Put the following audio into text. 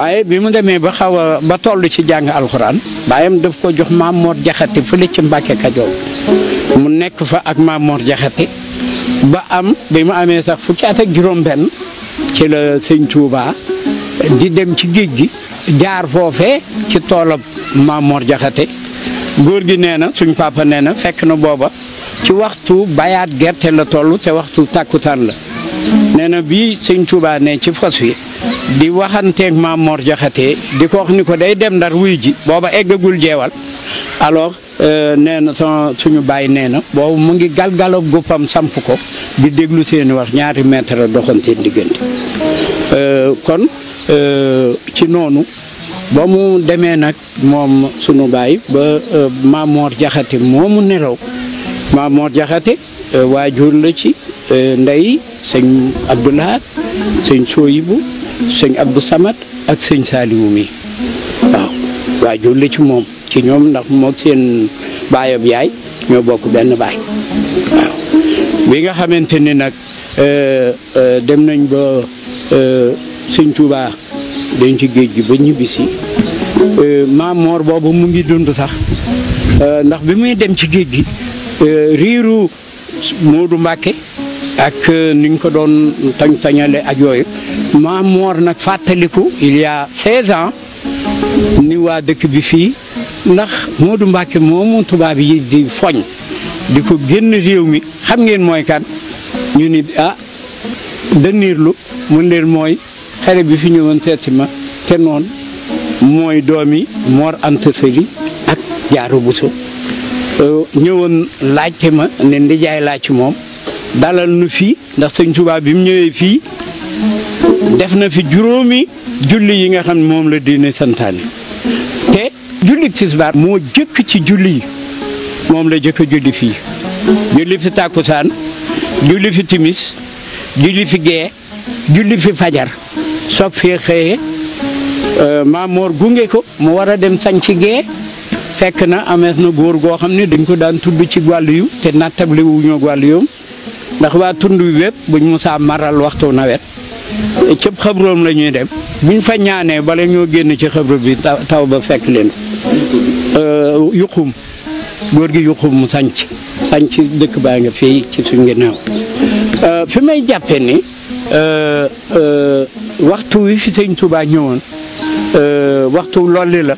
waaye bi mu demee ba xaw a ba toll ci jàng alxuraan baayam daf ko jox Maam Mor Jaxate fële ci Mbàkke Kajoor mu nekk fa ak Maam Mor Jaxate ba am bi mu amee sax fukki at ak juróom-benn ci la sëñ Touba di dem ci géej gi jaar foofee ci toolab Maam Mor Jaxate góor gi nee na suñ papa nee na fekk na booba ci waxtu bayaat gerte la toll te waxtu tàkkutaan la nee na bii sëñ Touba ne ci fos wi di waxanteeg Maam Mor Jaxate di ko wax ni ko day dem Ndar wuy ji booba eggagul jeewal alors nee na suñu bàyyi nee na boobu mu ngi galgalab goppam samp ko di déglu seeni wax ñaari mètre la doxanteen diggante kon ci noonu ba mu demee nag moom suñu bàyyi ba Maam Mor Jaxate moomu nelaw Maam Mor Jaxate waajur la ci ndey sëñ Abdoulahat sëñ Sooyibu sëñ Abdou Samad ak sëñ Saaliwu mi waaw waajur la ci moom ci ñoom ndax moog seen baayam yaay ñoo bokk benn baay waaw bi nga xamante ni nag dem nañ ba sëñ Tuubaa dañ ci géej gi ba ñibbisi Maam Mor boobu mu ngi dund sax ndax bi muy dem ci géej gi riiru Moodu Mbàkke ak ni ñu ko doon tañale ak yooyu Maam Mor nag fàttaliku il y a 16 ans ni waa dëkk bi fii ndax Moodu Mbàkke moomu tubaab yi di foñ di ko génn réew mi xam ngeen mooy kan ñu ni dënniirlu mun leen mooy xale bi fi ñëwoon seeti ma te noonu mooy doomi Mor Anta Sali ak Jaara Buso ñëwoon laajte ma ne ndijaay laaj ci moom dalal nu fii ndax sëñ Tuubaa bi mu ñëwee fii def na fi juróomi julli yi nga xam ne moom la diine santaane te julli tisbaar moo jëkk ci julli yi moom la jëkk a julli fii julli fi tàkkusaan julli fi timis julli fi gee julli fi fajar soog fee xëyee Maam Mor gunge ko mu war a dem sañ ci gee fekk na amees na góor goo xam ne dañ ko daan tudd ci wàllu yu te nattable wu ñoo wàllu yoom ndax waa tund wi wépp buñ musaa maral waxtu nawet cëpp xabroom la ñuy dem buñ fa ñaanee bala ñoo génn ci xabro bi taw ba fekk leen yuqum góor gi yuqum mu sanc dëkk baa nga fii ci suñ ginnaaw fi may jàppe ni waxtu wi fi sëñ Touba ñëwoon waxtu lolli la